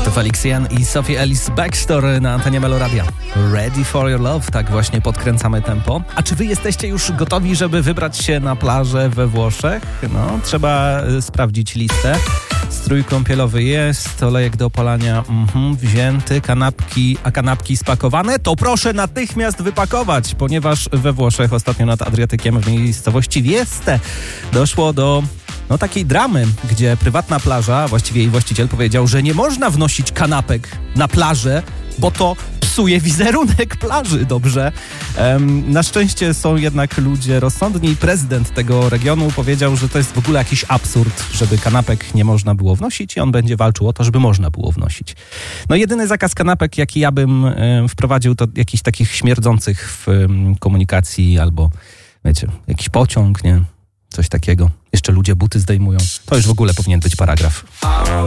To Felix Jan i Sophie Ellis Bextor na antenie Meloradia. Ready for your love, tak właśnie podkręcamy tempo. A czy wy jesteście już gotowi, żeby wybrać się na plażę we Włoszech? No, trzeba sprawdzić listę. Strój kąpielowy jest, olejek do opalania wzięty, kanapki spakowane, to proszę natychmiast wypakować, ponieważ we Włoszech ostatnio nad Adriatykiem w miejscowości Vieste doszło do takiej dramy, gdzie prywatna plaża, właściwie jej właściciel powiedział, że nie można wnosić kanapek na plażę, bo to psuje wizerunek plaży, dobrze. Na szczęście są jednak ludzie rozsądni. Prezydent tego regionu powiedział, że to jest w ogóle jakiś absurd, żeby kanapek nie można było wnosić i on będzie walczył o to, żeby można było wnosić. No jedyny zakaz kanapek, jaki ja bym wprowadził, to jakichś takich śmierdzących w komunikacji albo, wiecie, jakiś pociąg, nie? Coś takiego. Jeszcze ludzie buty zdejmują. To już w ogóle powinien być paragraf.